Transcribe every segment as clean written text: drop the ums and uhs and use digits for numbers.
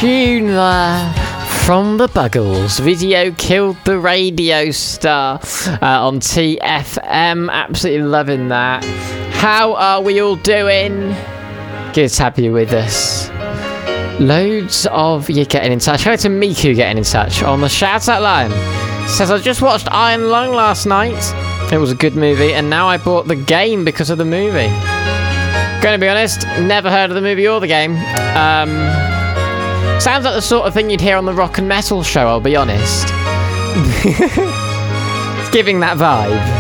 tune there from the Buggles. Video Killed the Radio Star on TFM. Absolutely loving that. How are we all doing? Good to have you with us. Loads of you getting in touch. Hello to Miku getting in touch on the shout out line. Says, I just watched Iron Lung last night. It was a good movie, and now I bought the game because of the movie. Gonna be honest, never heard of the movie or the game. Sounds like the sort of thing you'd hear on the Rock and Metal show, I'll be honest. It's giving that vibe.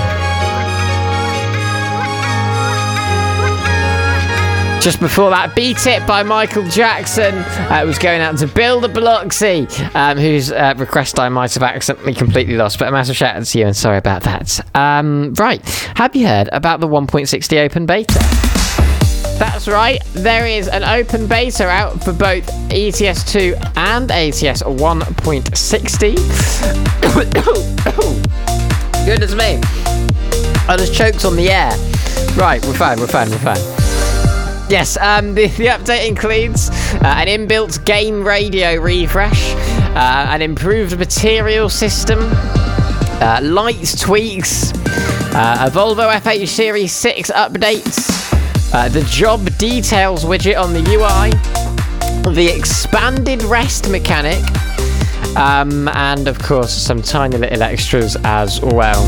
Just before that, Beat It by Michael Jackson. It was going out to Bill the Biloxi, whose request I might have accidentally completely lost. But a massive shout out to you, and sorry about that. Right, have you heard about the 1.60 open beta? That's right, there is an open beta out for both ETS 2 and ATS 1.60. Goodness me. I just choked on the air. Right, we're fine. Yes, the update includes an inbuilt game radio refresh, an improved material system, light tweaks, a Volvo FH Series 6 updates, the job details widget on the UI, the expanded rest mechanic, and of course some tiny little extras as well.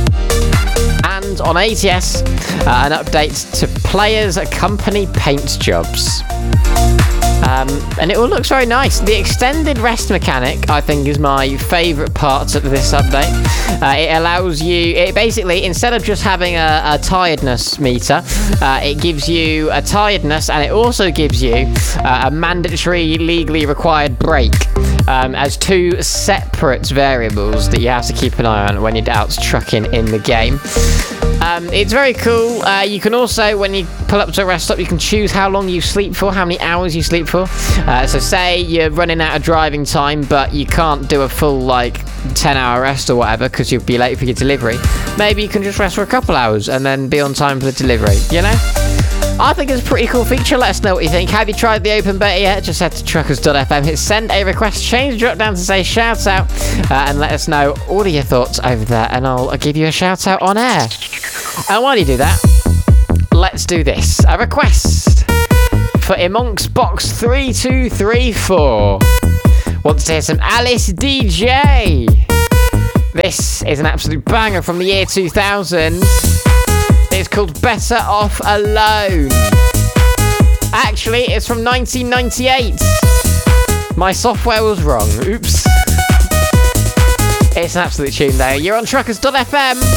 And on ATS, an update to players' company paint jobs. And it all looks very nice. The extended rest mechanic, I think, is my favourite part of this update. It allows you, it basically, instead of just having a tiredness meter, it gives you a tiredness, and it also gives you a mandatory, legally required break. As two separate variables that you have to keep an eye on when you're out trucking in the game. It's very cool. You can also, when you pull up to a rest stop, you can choose how long you sleep for, how many hours you sleep for. So say you're running out of driving time, but you can't do a full, 10-hour rest or whatever because you'll be late for your delivery. Maybe you can just rest for a couple hours and then be on time for the delivery, you know? I think it's a pretty cool feature. Let us know what you think. Have you tried the open beta yet? Just head to truckers.fm, hit send a request, change the drop down to say shout out, and let us know all of your thoughts over there, and I'll give you a shout out on air. And while you do that, let's do this. A request for Emonks Box 3234. Wants to hear some Alice DJ. This is an absolute banger from the year 2000. It's called Better Off Alone. Actually, it's from 1998. My software was wrong. Oops. It's an absolute tune though. You're on truckers.fm.